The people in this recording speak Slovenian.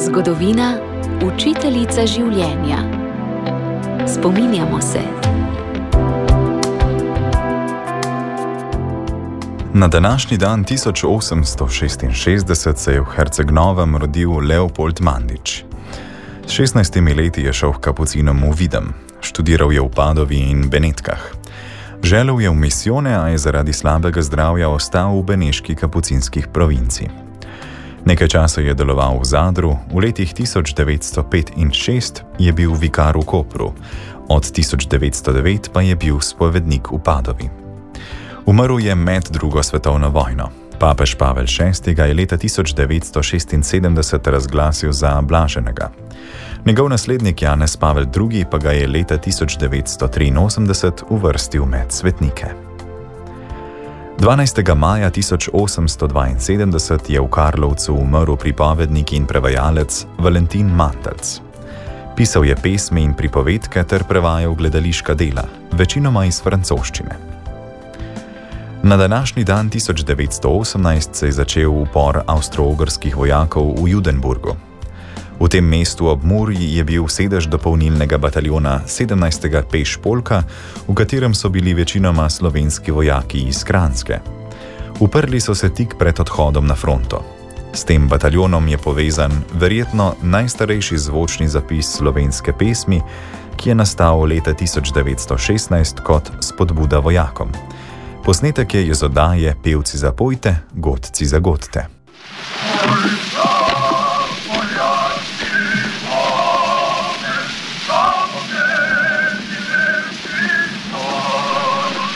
Zgodovina, učiteljica življenja. Spominjamo se. Na današnji dan 1866 se je v Herceg-Novem rodil Leopold Mandić. S 16 leti je šel k kapucinom v Videm, študiral je v Padovi in Benetkah. Želel je v misijone, a je zaradi slabega zdravja ostal v beneški kapucinskih provinciji. Nekaj časa je deloval v Zadru, v letih 1905 in 1906 je bil vikar v Kopru, od 1909 pa je bil spovednik v Padovi. Umrl je med drugo svetovno vojno. Papež Pavel VI ga je leta 1976 razglasil za blaženega. Njegov naslednik Janez Pavel II pa ga je leta 1983 uvrstil med svetnike. 12. maja 1872 je v Karlovcu umrl pripovednik in prevajalec Valentin Mantelc. Pisal je pesmi in pripovedke ter prevajal gledališka dela, večinoma iz francoščine. Na današnji dan 1918 se je začel upor avstro-ogrskih vojakov v Judenburgu. V tem mestu ob Muri je bil sedež dopolnilnega bataljona 17. pešpolka, v katerem so bili večinoma slovenski vojaki iz Kranjske. Uprli so se tik pred odhodom na fronto. S tem bataljonom je povezan verjetno najstarejši zvočni zapis slovenske pesmi, ki je nastal leta 1916 kot spodbuda vojakom. Posnetek je iz oddaje Pevci zapojte, godci zagodte.